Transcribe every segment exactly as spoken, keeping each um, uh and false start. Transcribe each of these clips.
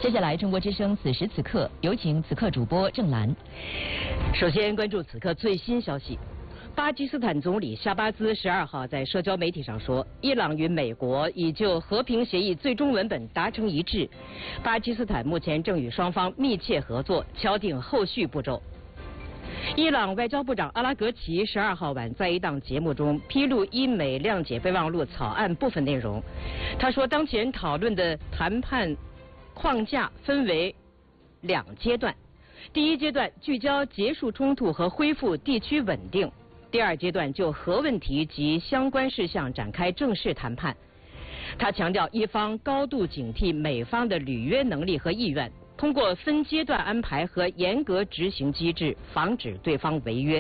接下来，中国之声此时此刻有请此刻主播郑兰。 首先关注此刻最新消息。巴基斯坦总理夏巴兹十二号在社交媒体上说，伊朗与美国已就和平协议最终文本达成一致，巴基斯坦目前正与双方密切合作，敲定后续步骤。伊朗外交部长阿拉格齐十二号晚在一档节目中披露伊美谅解备忘录草案部分内容。他说，当前讨论的谈判框架分为两阶段，第一阶段聚焦结束冲突和恢复地区稳定，第二阶段就核问题及相关事项展开正式谈判。他强调，一方高度警惕美方的履约能力和意愿，通过分阶段安排和严格执行机制，防止对方违约。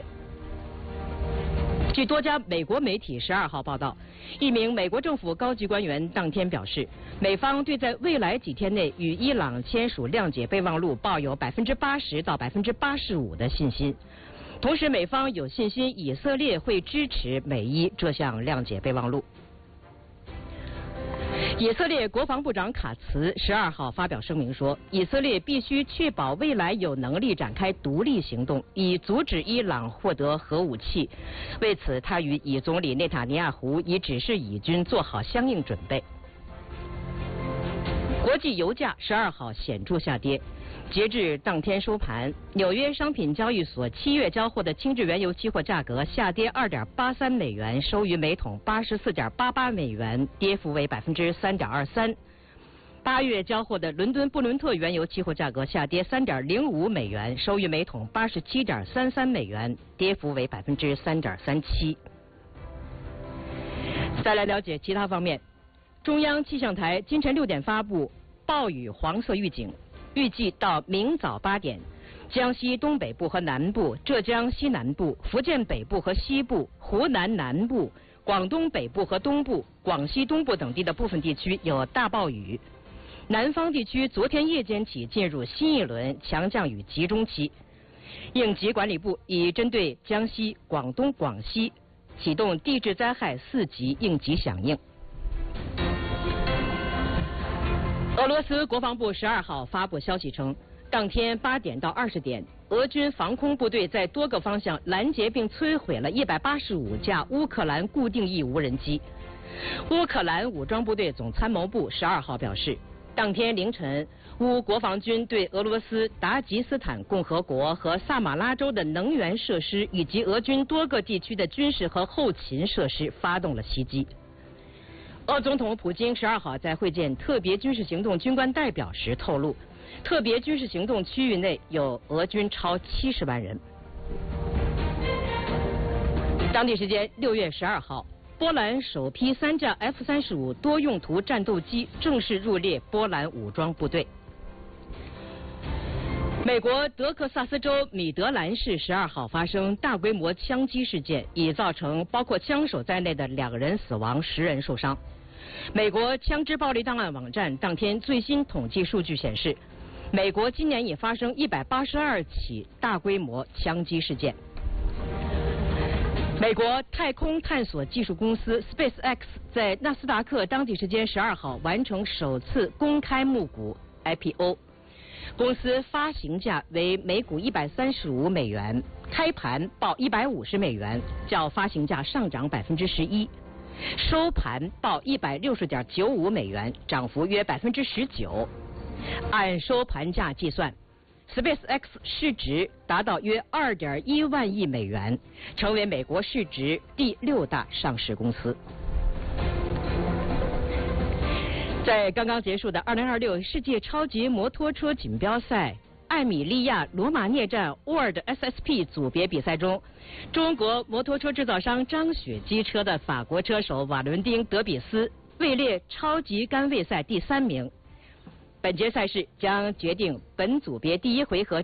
据多家美国媒体十二号报道，一名美国政府高级官员当天表示，美方对在未来几天内与伊朗签署谅解备忘录抱有百分之八十到百分之八十五的信心。同时，美方有信心以色列会支持美伊这项谅解备忘录。以色列国防部长卡茨十二号发表声明说，以色列必须确保未来有能力展开独立行动，以阻止伊朗获得核武器。为此，他与以总理内塔尼亚胡已指示以军做好相应准备。国际油价十二号显著下跌。截至当天收盘，纽约商品交易所七月交货的轻质原油期货价格下跌 二点八三美元，收于每桶 八十四点八八美元，跌幅为 百分之三点二三。八月交货的伦敦布伦特原油期货价格下跌 三点零五美元，收于每桶 八十七点三三美元，跌幅为 百分之三点三七。再来了解其他方面，中央气象台今晨六点发布暴雨黄色预警。预计到明早八点，江西东北部和南部、浙江西南部、福建北部和西部、湖南南部、广东北部和东部、广西东部等地的部分地区有大暴雨。南方地区昨天夜间起进入新一轮强降雨集中期。应急管理部已针对江西、广东、广西启动地质灾害四级应急响应。俄罗斯国防部十二号发布消息称，当天八点到二十点，俄军防空部队在多个方向拦截并摧毁了一百八十五架乌克兰固定翼无人机。乌克兰武装部队总参谋部十二号表示，当天凌晨，乌国防军对俄罗斯达吉斯坦共和国和萨马拉州的能源设施以及俄军多个地区的军事和后勤设施发动了袭击。俄总统普京十二号在会见特别军事行动军官代表时透露，特别军事行动区域内有俄军超七十万人。当地时间六月十二号，波兰首批三架 F 三十五多用途战斗机正式入列波兰武装部队。美国德克萨斯州米德兰市十二号发生大规模枪击事件，已造成包括枪手在内的两人死亡，十人受伤。美国枪支暴力档案网站当天最新统计数据显示，美国今年已发生一百八十二起大规模枪击事件。美国太空探索技术公司 SpaceX 在纳斯达克当地时间十二号完成首次公开募股 I P O， 公司发行价为每股一百三十五美元，开盘报一百五十美元，较发行价上涨百分之十一。收盘报一百六十点九五美元，涨幅约百分之十九。按收盘价计算 ，SpaceX 市值达到约二点一万亿美元，成为美国市值第六大上市公司。在刚刚结束的二零二六世界超级摩托车锦标赛艾米利亚罗马涅站 World S S P 组别比赛中，中国摩托车制造商张雪机车的法国车手瓦伦丁·德比斯位列超级杆位赛第三名。本届赛事将决定本组别第一回合